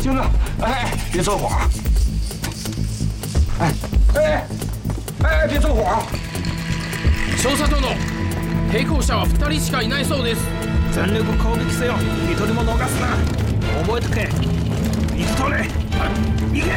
金哥，哎，别走火！别走火！ 少佐殿、抵抗者は2人しかいないそうです。 全力攻撃せよ。一人も逃すな。覚えとけ。水取れ。